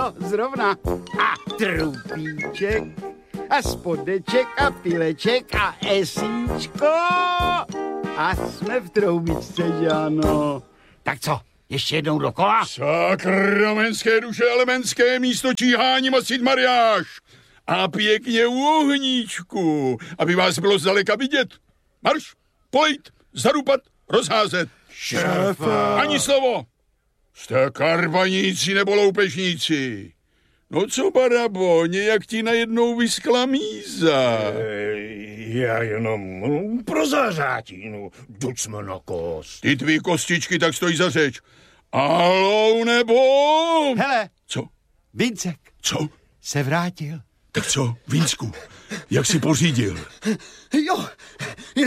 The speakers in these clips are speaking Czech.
No, zrovna. A trupíček, a spodeček, a pileček, a esíčko. A jsme v troubičce, že ano. Tak co, ještě jednou dokola? Sakramenské duše elementské, místo číhání masit mariáš. A pěkně u ohníčku, aby vás bylo zdaleka vidět. Marš, polejt, zadupat, rozházet. Šéfe. Ani slovo. Jste karbaníci nebo loupežníci. No co, Barabo, nějak ti najednou vyskla míza. Já jenom pro zářátinu, ducmo na kost. Ty tvý kostičky tak stojí za řeč. Alou nebo... Hele. Co? Vincek. Co? Se vrátil. Tak co, Vínsku, jak jsi pořídil? Jo, jen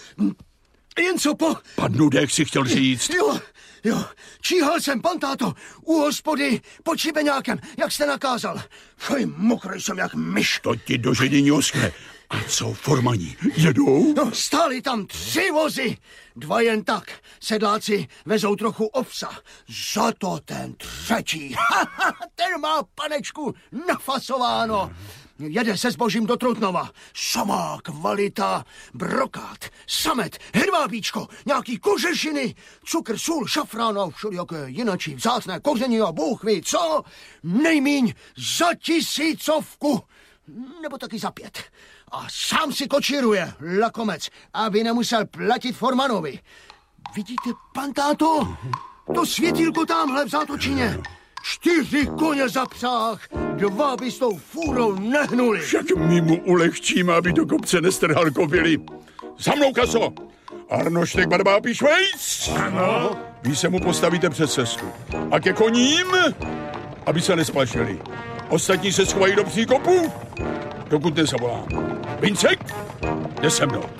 co po... Padnu dech si chtěl říct. Jo, číhal jsem, pan táto, u hospody pod šibeňákem, jak jste nakázal. Foj, mokrý jsem jak myš. To ti do ředění oskne. A co, formaní, jedou? No, stály tam 3 vozy. 2 jen tak. Sedláci vezou trochu ovsa. Za to ten 3. Ten má, panečku, nafasováno. Jede se zbožím do Trutnova. Samá kvalita, brokát, samet, hedvábíčko, nějaký kožešiny, cukr, sůl, šafrán a všelijaké jinačí vzácné koření a bůh ví co. Nejmíň za 1000. Nebo taky za 5. A sám si kočíruje, lakomec, aby nemusel platit formanovi. Vidíte, pan táto? To světýlko tamhle v zátočině. 4 koně zapřáh, 2 by s tou fůrou nehnuli. Však my mu ulehčíme, aby do kopce nestrhal kobily. Za mnou, kaso! Arnoštek, Barbápi, Švejc! Ano. Vy se mu postavíte před cestu. A ke koním, aby se nesplašili. Ostatní se schovají do příkopu, dokud nezavolám. Vincek, jde se mnou.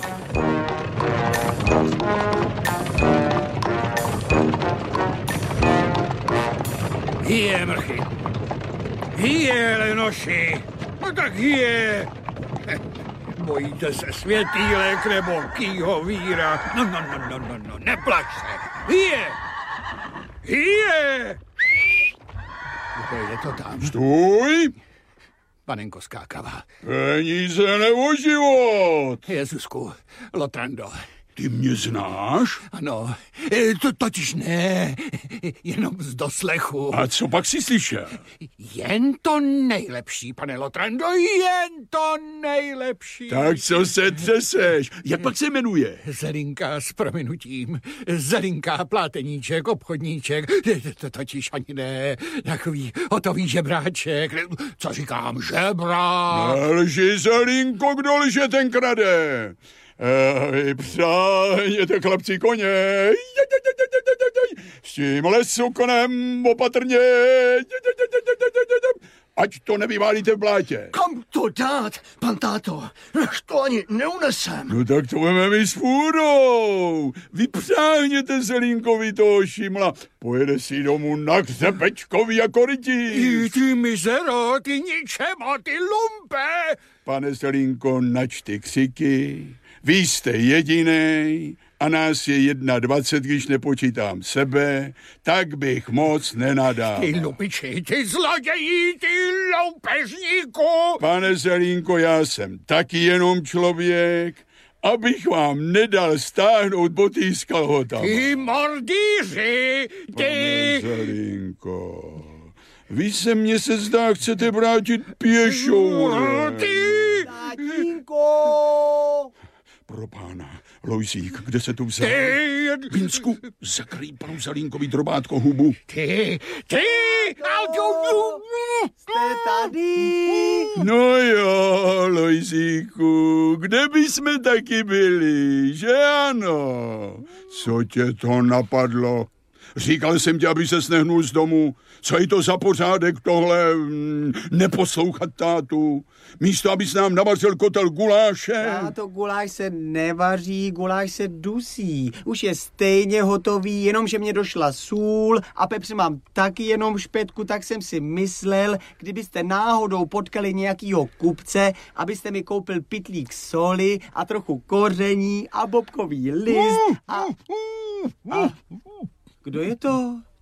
Hýje, mrchy. Hýje, lenoši. No tak hýje. Bojíte se světýlek nebo kýho víra? No, neplač se. Hýje. Hýje. Je to tam. Stůj! Panenko skákavá. Peníze nebo život? Jezusku, Lotrando. Ty mě znáš? Ano, totiž ne, jenom z doslechu. A co pak si slyšel? Jen to nejlepší, pane Lotrando, jen to nejlepší. Tak co se třeseš? Jak pak se jmenuje? Zelinka s prominutím. Zelinka, pláteníček, obchodníček, to totiž ani ne. Takový hotový žebráček. Co říkám, žebra? Nelži, Zelinko, kdo lže, ten krade. Přáhněte, chlapci, koně. S tím lesukonem opatrně. Ať to nevywálíte v blátě. Kam to dát, pan táto? To ani neunesem. No tak to veme s fůrou. Vypřáhněte Zelínkovi toho šimla. Pojede si domů na křepečkovi jako rytíř. Ty mizero, ty ničema, ty lumpe. Pane Zelínko, načty křiky. Vy jste jedinej a nás je 21, když nepočítám sebe, tak bych moc nenadal. Ty lupiči, ty zloději, ty loupežníku. Pane Zelínko, já jsem taky jenom člověk, abych vám nedal stáhnout boty z kalhotama. Ty mordýři, ty... Pane Zelínko, vy se mně se zdá, chcete vrátit pěšou. Ty... Tatínko! Pro pána, Lojzík, kde se tu vzal? Vinsku, zakrý panu Zelínkovi drobátko hubu. Ty... Jste tady? No jo, Lojzíku, kde by jsme taky byli, že ano? Co tě to napadlo? Říkal jsem ti, aby ses nehnul z domu. Co je to za pořádek tohle neposlouchat tátu? Místo, abys nám navařil kotel guláše. Táto, guláš se nevaří, guláš se dusí. Už je stejně hotový, jenomže mě došla sůl a pepř mám taky jenom špetku, tak jsem si myslel, kdybyste náhodou potkali nějakýho kupce, abyste mi koupil pytlík soli a trochu koření a bobkový list a... Kdo je to?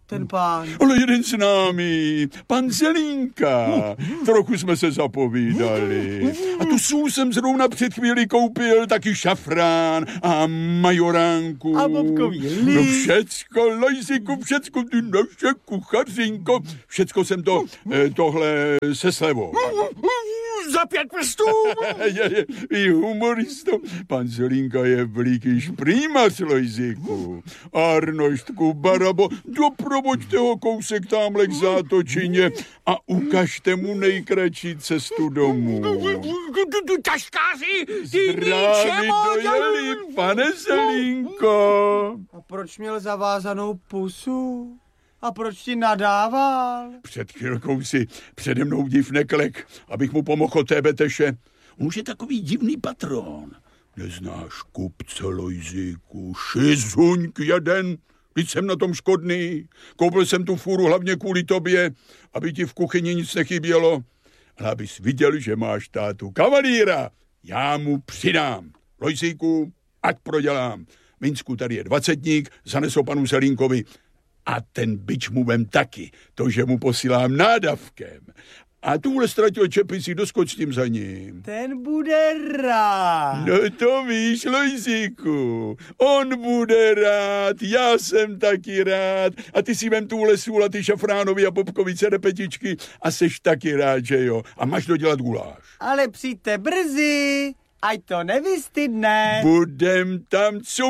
ten pán? Ale jeden známý, pan Zelínka. Trochu jsme se zapovídali. A tu sůl jsem zrovna před chvíli koupil, taky šafrán a majoránku. A bobkový list. No všecko, Lojzíku, všecko, ty naše kuchařinko. Všecko jsem tohle se slevou. Za 5 prstů. I humoristo. Pan Zelínka je veliký šprýmař, Lojzíku. Arnoštku, Barabo, doprovoďte ho kousek támhle k zátočině a ukažte mu nejkratší cestu domů. Taškáři, ty Zdraví dojeli, pane Zelínko. A proč měl zavázanou pusu? A proč ti nadával? Před chvilkou si přede mnou div neklek, abych mu pomohl od té beteše. On už je takový divný patron. Neznáš kupce, Lojzíku, šizuňk jeden. Teď jsem na tom škodný. Koupil jsem tu fůru hlavně kvůli tobě, aby ti v kuchyni nic nechybělo. Ale abys viděl, že máš tátu kavalíra, já mu přidám. Lojzíku, ať prodělám. Minsku, tady je 20, zanesou panu Zelínkovi. A ten bič mu vem taky, to, že mu posílám nádavkem. A tuhle ztratil čepici, doskoč s tím za ním. Ten bude rád. No to víš, Lojzíku, on bude rád, já jsem taky rád. A ty si vem tuhle sůl a ty šafránovi a popkovice repetičky a seš taky rád, že jo? A máš dodělat guláš. Ale přijďte brzy, ať to nevystydne. Budem tam co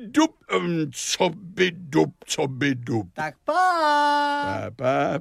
by dup. Tak pá.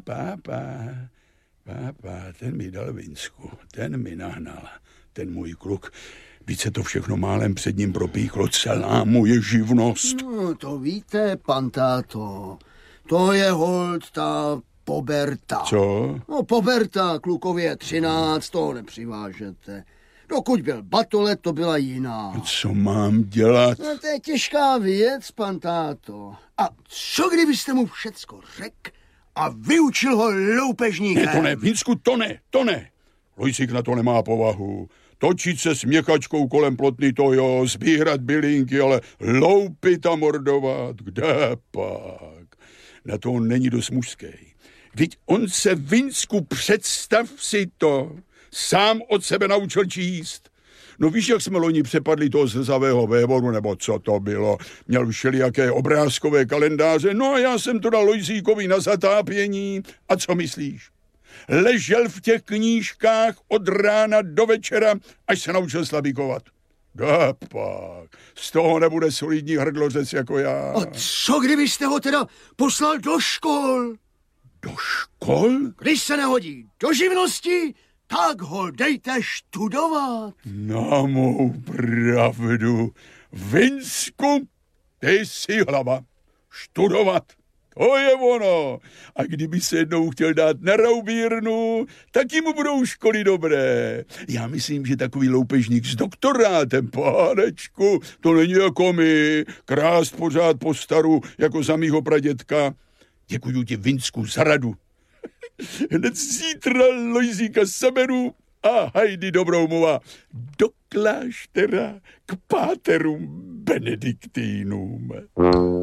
Pápa, ten mi dal vinsku, ten mi nahnal, ten můj kluk. Víc se to všechno málem před ním propíchlo, celá moje živnost. No, to víte, pan táto, to je holt ta poberta. Co? No, poberta, klukově 13, toho nepřivážete. Dokud byl batolet, to byla jiná. Co mám dělat? No, to je těžká věc, pan táto. A co kdybyste mu všecko řekl a vyučil ho loupežníkem? Ne, to ne, Vinsku, to ne. Lojzík na to nemá povahu. Točit se s měchačkou kolem plotny, to jo, sbírat bylinky, ale loupit a mordovat, kde pak? Na to on není dost mužský. Vždyť on se, Vinsku, představ si to, sám od sebe naučil číst. No víš, jak jsme loni přepadli toho slzavého vévodu, nebo co to bylo? Měl všelijaké obrázkové kalendáře, no a já jsem to dal Lojzíkovi na zatápění. A co myslíš? Ležel v těch knížkách od rána do večera, až se naučil slabíkovat. Pak, z toho nebude solidní hrdlořec jako já. A co kdybyste ho teda poslal do škol? Do škol? Když se nehodí do živnosti, tak ho dejte študovat. Na mou pravdu. Vinsku, ty jsi hlava. Študovat. To je ono. A kdyby se jednou chtěl dát na raubírnu, taky mu budou školy dobré. Já myslím, že takový loupežník s doktorátem, pánečku, to není jako my, krást pořád po staru, jako za mýho pradětka. Děkuju ti, Vinsku, za radu. Hned zítra Lojzíka seberu a hajdy Dobroumova do kláštera k páterům benediktínům.